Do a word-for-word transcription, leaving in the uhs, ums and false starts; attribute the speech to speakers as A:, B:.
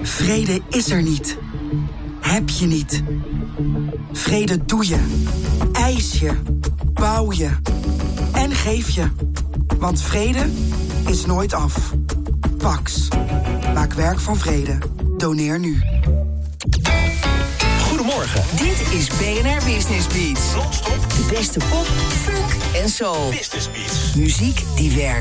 A: Vrede is er niet. Heb je niet. Vrede doe je. Eis je. Bouw je. En geef je. Want vrede is nooit af. Pax. Maak werk van vrede. Doneer nu.
B: Goedemorgen.
C: Dit is B N R Business Beats.
B: Non-stop.
C: De beste pop, funk en soul.
B: Business Beats.
C: Muziek die werkt.